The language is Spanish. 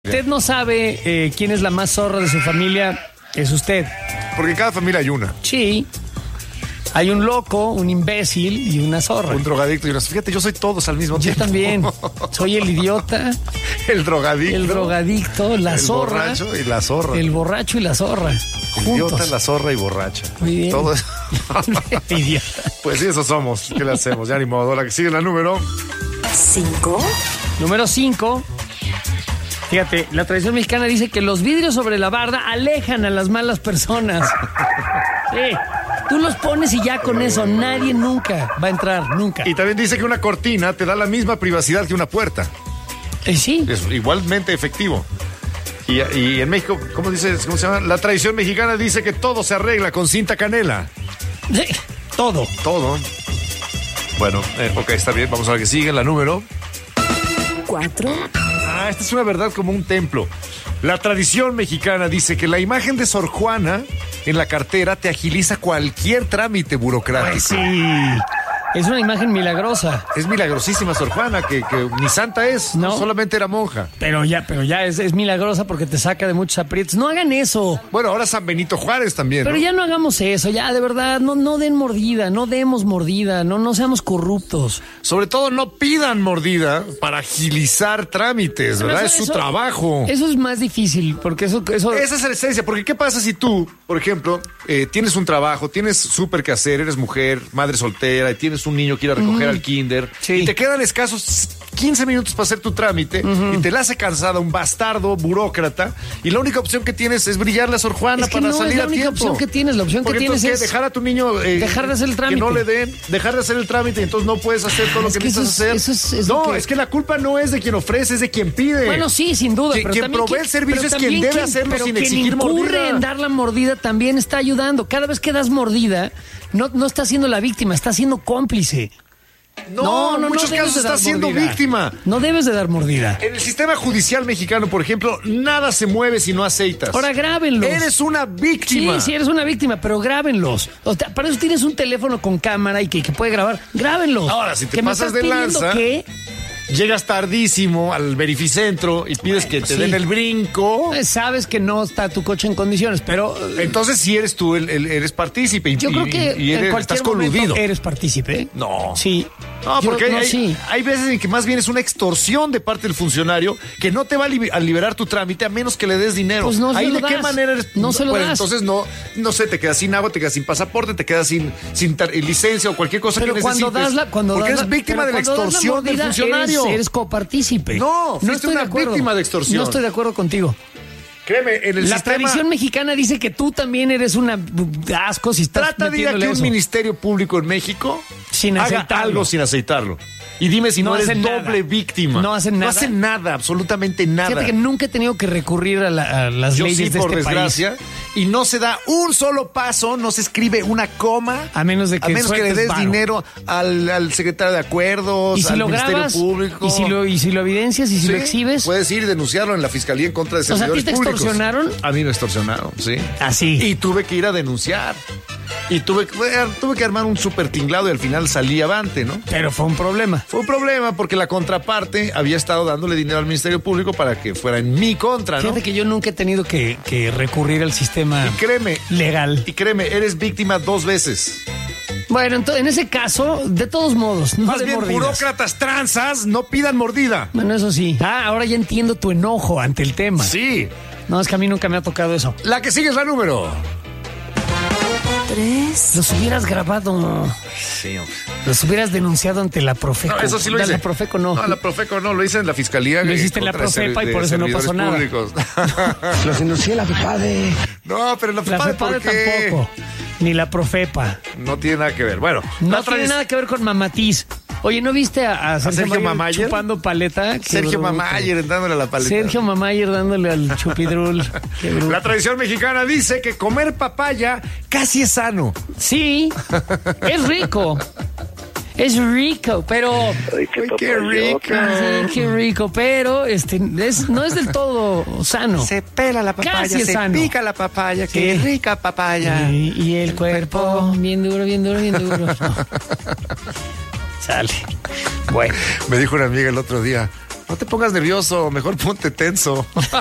Usted no sabe quién es la más zorra de su familia, es usted. Porque en cada familia hay una. Sí. Hay un loco, un imbécil y una zorra. Un drogadicto y una... Fíjate, yo soy todos al mismo tiempo. Yo también. Soy el idiota. El drogadicto. El drogadicto, la zorra. El borracho y la zorra. El borracho y la zorra. Idiota, Juntos. la zorra y borracha. Muy bien. Todo eso. Idiota. Pues sí, eso somos. ¿Qué le hacemos? Ya ni modo. La que sigue la número 5. Número 5. Fíjate, la tradición mexicana dice que los vidrios sobre la barda alejan a las malas personas. Sí. Tú los pones y ya con eso nadie nunca va a entrar, nunca. Y también dice que una cortina te da la misma privacidad que una puerta. Sí. Es igualmente efectivo. Y en México, ¿cómo se llama? La tradición mexicana dice que todo se arregla con cinta canela. Todo. Todo. Bueno, ok, está bien. Vamos a la que sigue, la número 4. Esta es una verdad como un templo. La tradición mexicana dice que la imagen de Sor Juana en la cartera te agiliza cualquier trámite burocrático. Pues sí. Es una imagen milagrosa. Es milagrosísima Sor Juana, que ni santa es, no solamente era monja. Pero ya es milagrosa porque te saca de muchos aprietos. No hagan eso. Bueno, ahora San Benito Juárez también. Pero ¿no? ya no hagamos eso, ya de verdad, no den mordida, no demos mordida, no seamos corruptos. Sobre todo no pidan mordida para agilizar trámites, Pero ¿verdad? eso- Es su eso- trabajo. Eso es más difícil, porque eso... Esa es la esencia, porque ¿qué pasa si tú, por ejemplo, tienes un trabajo, tienes súper que hacer, eres mujer, madre soltera, y tienes un niño que ir a recoger al kinder, Sí. y te quedan escasos 15 minutos para hacer tu trámite, y te la hace cansada un bastardo burócrata, y la única opción que tienes es brillarle a Sor Juana Es que para no salir es la a única tiempo. opción que tienes, la opción Porque que tienes entonces, es... ¿qué? Dejar a tu niño... dejar de hacer el trámite. Que no le den, dejar de hacer el trámite, y entonces no puedes hacer todo lo Es que que eso necesitas es- hacer. eso es No, lo que- es que la culpa no es de quien ofrece, es de quien pide. Bueno, sí, sin duda. Quien Pero también provee el servicio es quien debe hacerlo sin exigir quien incurre mordida. en dar la mordida también está ayudando. Cada vez que das mordida, no está siendo la víctima, está siendo cómplice. No, en muchos debes casos de dar está siendo mordida. víctima. No debes de dar mordida. En el sistema judicial mexicano, por ejemplo, nada se mueve si no aceitas. Ahora grábenlos. Eres una víctima. Sí, eres una víctima, pero grábenlos. O sea, para eso tienes un teléfono con cámara y que puede grabar. Grábenlos. Ahora, si te ¿Que me pasas estás de pidiendo lanza, qué? Llegas tardísimo al verificentro y pides que te sí. den el brinco. Sabes que no está tu coche en condiciones, pero Entonces sí eres tú, eres partícipe. yo creo que y en estás cualquier coludido. momento eres partícipe. No. Sí. No, Yo- porque sí. hay veces en que más bien es una extorsión de parte del funcionario que no te va a liberar tu trámite a menos que le des dinero. Pues no se Ahí lo de qué das. manera eres. No se lo Bueno, das. entonces no sé, te quedas sin agua, te quedas sin pasaporte, te quedas sin licencia o cualquier cosa Pero que cuando necesites. das la porque eres víctima de la extorsión del funcionario. Eres copartícipe. No, fuiste estoy una de acuerdo. víctima de extorsión. No estoy de acuerdo contigo. Créeme, en el La sistema tradición mexicana dice que tú también eres una asco si estás trata de ir a que metiéndole un eso. ministerio público en México Sin haga aceitarlo. algo sin aceitarlo. Y dime si no eres hacen nada. doble víctima. No hacen nada. No hacen nada, absolutamente nada. Fíjate que nunca he tenido que recurrir a las Yo leyes sí, de por este desgracia. país. Y no se da un solo paso, no se escribe una coma. A menos de que le sueltes des varo. dinero al secretario de acuerdos, Y si al lo Ministerio grabas, Público. y si lo evidencias y si Sí, lo exhibes. puedes ir y denunciarlo en la fiscalía en contra de sea, ¿a ti servidores te públicos. extorsionaron? A mí me extorsionaron, sí. Así. Y tuve que ir a denunciar. Y tuve que armar un súper tinglado y al final salí avante, ¿no? Pero fue un problema. Fue un problema porque la contraparte había estado dándole dinero al Ministerio Público para que fuera en mi contra, ¿no? Fíjate que yo nunca he tenido que recurrir al sistema Y créeme, legal. eres víctima 2 veces. Bueno, entonces, en ese caso, de todos modos, no Más de bien, mordidas. burócratas tranzas no pidan mordida. Bueno, eso sí. Ahora ya entiendo tu enojo ante el tema. Sí. No, es que a mí nunca me ha tocado eso. La que sigue es la número. 3. Los hubieras grabado, Sí, hombre. los hubieras denunciado ante la Profeco. No, eso sí lo Da, hice. La Profeco no. No, la Profeco no, lo hice en la fiscalía. Lo hiciste en la contra Profepa y de por eso no pasó servidores nada. públicos. Los denuncié a la FEPADE. No, pero la La FEPADE, FEPADE ¿por qué? tampoco. Ni la Profepa. No tiene nada que ver. Bueno, No la tiene tradic- nada que ver con Mamatiz. Oye, ¿no viste a Sergio Mamayer? chupando paleta? Qué Sergio bruto. Mamayer dándole a la paleta. Sergio Mamayer dándole al chupidrul. Qué bruto. La tradición mexicana dice que comer papaya casi es sano. Sí, es rico. Es rico, pero... Ay, qué rico. Sí, qué rico, pero no es del todo sano. Se pela la papaya, Casi es se sano. pica la papaya, qué Sí. rica papaya. Y el cuerpo, bien duro, bien duro, bien duro. No. Sale. Bueno. Me dijo una amiga el otro día, No te pongas nervioso, mejor ponte tenso.